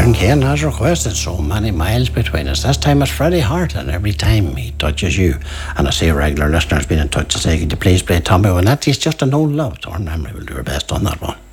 Kieran Kane has requested So Many Miles Between Us. This time it's Freddie Hart, and every time he touches you. And I see a regular listener's been in touch to say, could you please play Tommy Wynnette? He's just an old love. So remember, we'll do our best on that one.